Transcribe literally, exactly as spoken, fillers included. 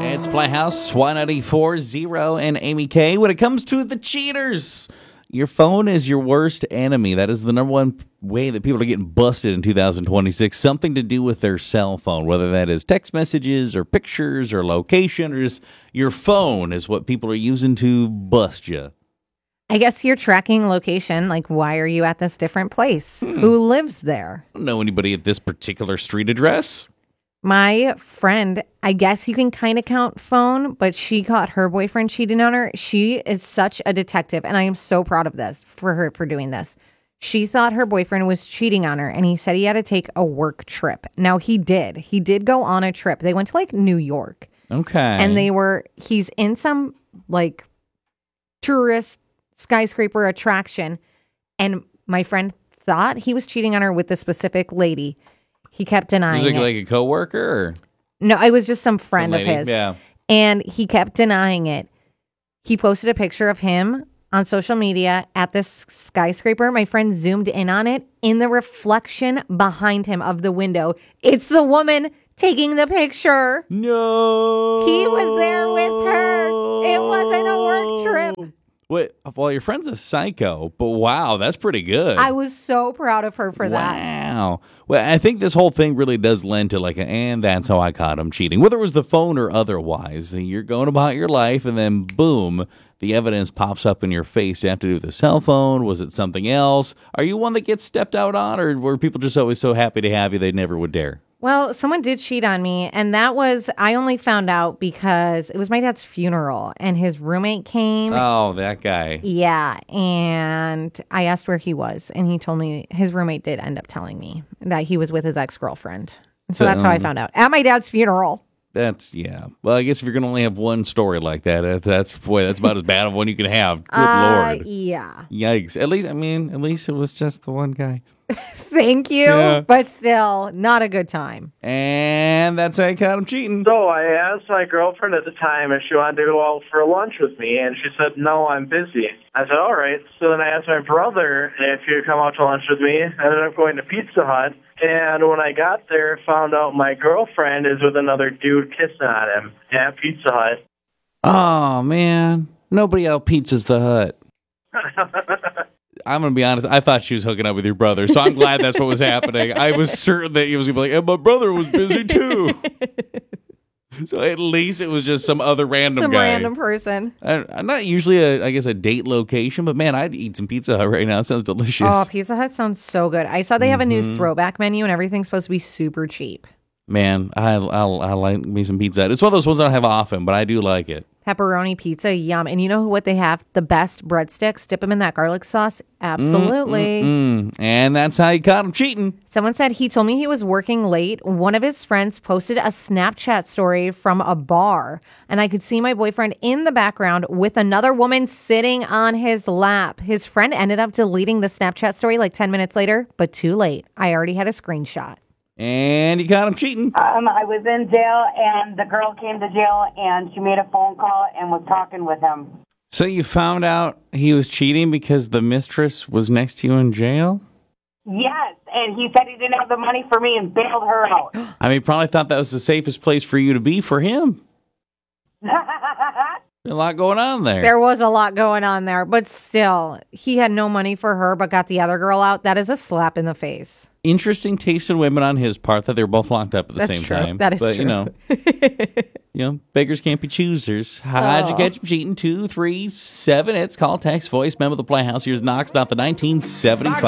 It's Playhouse, Y ninety-four point zero and Amy K. When it comes to the cheaters, your phone is your worst enemy. That is the number one way that people are getting busted in two thousand twenty-six. Something to do with their cell phone, whether that is text messages or pictures or location or just your phone is what people are using to bust you. I guess you're tracking location. Like, why are you at this different place? Hmm. Who lives there? I don't know anybody at this particular street address. My friend, I guess you can kind of count phone, but she caught her boyfriend cheating on her. She is such a detective, and I am so proud of this for her for doing this. She thought her boyfriend was cheating on her, and he said he had to take a work trip. Now, he did. He did go on a trip. They went to, like, New York. Okay. And they were, he's in some, like, tourist skyscraper attraction, and my friend thought he was cheating on her with the specific lady. He kept denying was it. it. Like a coworker? Or? No, it was just some friend some of lady. his. Yeah. And he kept denying it. He posted a picture of him on social media at this skyscraper. My friend zoomed in on it. In the reflection behind him of the window, it's the woman taking the picture. No. He was there with her. It wasn't a work trip. Wait, well, your friend's a psycho, but wow, that's pretty good. I was so proud of her for wow. that. Wow. Well, I think this whole thing really does lend to like, a, and that's how I caught him cheating. Whether it was the phone or otherwise, you're going about your life and then boom, the evidence pops up in your face. You have to do the cell phone. Was it something else? Are you one that gets stepped out on, or were people just always so happy to have you they never would dare? Well, someone did cheat on me, and that was, I only found out because it was my dad's funeral, and his roommate came. Oh, that guy. Yeah, and I asked where he was, and he told me his roommate did end up telling me that he was with his ex-girlfriend. And so, so that's um, how I found out, at my dad's funeral. That's, yeah. Well, I guess if you're going to only have one story like that, that's, boy, that's about as bad of one you can have. Good uh, Lord. Yeah. Yikes. At least, I mean, at least it was just the one guy. Thank you, yeah. But still, not a good time. And that's how I caught him cheating. So I asked my girlfriend at the time if she wanted to go out for lunch with me, and she said, no, I'm busy. I said, all right. So then I asked my brother if he would come out to lunch with me. I ended up going to Pizza Hut, and when I got there, found out my girlfriend is with another dude kissing on him at Pizza Hut. Oh, man. Nobody out pizzas the Hut. I'm going to be honest. I thought she was hooking up with your brother, so I'm glad that's what was happening. I was certain that he was going to be like, and my brother was busy too. So at least it was just some other random some guy. Some random person. I, I'm not usually, a, I guess, a date location, but man, I'd eat some Pizza Hut right now. It sounds delicious. Oh, Pizza Hut sounds so good. I saw they have mm-hmm. a new throwback menu, and everything's supposed to be super cheap. Man, I, I, I like me some Pizza Hut. It's one of those ones I don't have often, but I do like it. Pepperoni pizza, yum. And you know what they have? The best breadsticks. Dip them in that garlic sauce. Absolutely. Mm, mm, mm. And that's how you caught him cheating. Someone said he told me he was working late. One of his friends posted a Snapchat story from a bar, and I could see my boyfriend in the background with another woman sitting on his lap. His friend ended up deleting the Snapchat story like ten minutes later, but too late. I already had a screenshot. And you caught him cheating. Um, I was in jail, and the girl came to jail, and she made a phone call and was talking with him. So you found out he was cheating because the mistress was next to you in jail? Yes, and he said he didn't have the money for me and bailed her out. I mean, he probably thought that was the safest place for you to be for him. A lot going on there. There was a lot going on there, but still, he had no money for her, but got the other girl out. That is a slap in the face. Interesting taste in women on his part that they were both locked up at the That's same true. time. That is but, true. You know, you know, beggars can't be choosers. How'd oh. you catch him cheating? Two, three, seven. It's call, text, voice, memo, the Playhouse. Here's Knox, not the nineteen seventy-five.